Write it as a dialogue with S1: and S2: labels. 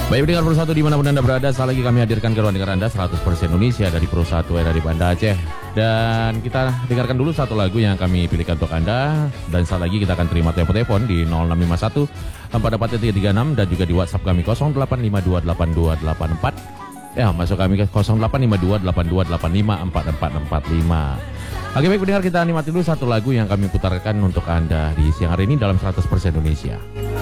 S1: Baik pendengar Pro 1 dimanapun Anda berada, saat lagi kami hadirkan ke ruang dengar Anda 100% Indonesia dari Pro 1 dari Banda Aceh. Dan kita dengarkan dulu satu lagu yang kami pilihkan untuk Anda. Dan saat lagi kita akan terima telepon di 0651 44336 dan juga di WhatsApp kami 08528284. Ya, masuk kami ke 085282854445. Oke baik pendengar, kita nikmati dulu satu lagu yang kami putarkan untuk Anda di siang hari ini dalam 100% Indonesia.